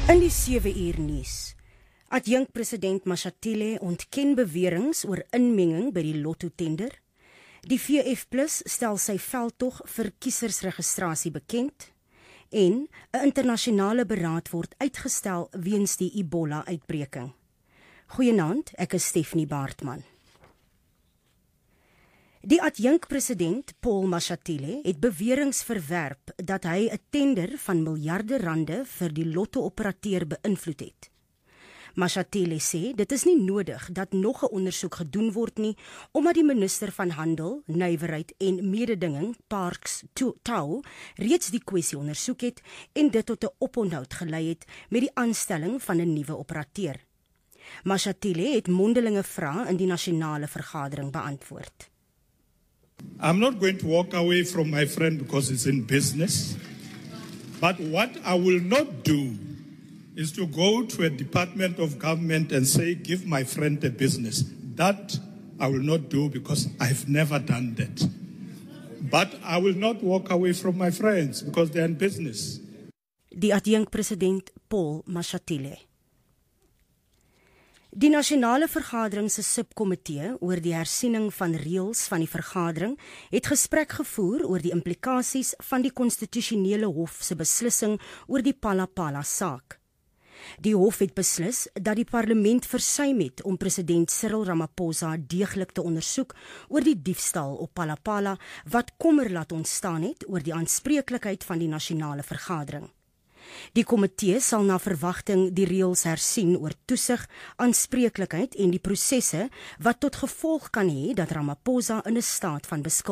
In die 7 uur nuus. Adjunk-president Mashatile ontken beweringe oor inmenging by die lotto-tender. Die VF+ stel sy veldtog vir kiesersregistrasie bekend. En 'n internasionale beraad word uitgestel weens die Ebola-uitbreking. Goeienaand, ek is Stephanie Baartman. Die adjunk-president Paul Mashatile het beweringe verwerp dat hy 'n tender van miljarde rande vir die lotto-operateur beïnvloed het. Mashatile sê dit is nie nodig dat nog 'n ondersoek gedoen word nie, omdat die minister van Handel, Nywerheid en Mededinging, Parks Tau, reeds die kwessie ondersoek het en dit tot 'n oponthou gelei het met die aanstelling van 'n nuwe operateur. Mashatile het mondelinge vrae in die nasionale vergadering beantwoord. I'm not going to walk away from my friend because it's in business. But what I will not do is to go to a department of government and say, give my friend a business. That I will not do because I've never done that. But I will not walk away from my friends because they're in business. Die adjunk-president Paul Mashatile. Die nasionale vergadering se subkomitee oor die hersiening van reëls van die vergadering het gesprek gevoer oor die implikasies van die konstitusionele hof se beslissing oor die Palapala saak. Die hof het beslis dat die parlement versuim het om president Cyril Ramaphosa deeglik te ondersoek oor die diefstal op Palapala wat kommer laat ontstaan het oor die aanspreeklikheid van die nasionale vergadering. Die komitee sal na verwagting die reëls hersien oor toesig, aanspreeklikheid en die prosesse wat tot gevolg kan hê dat Ramaphosa in 'n staat van beskik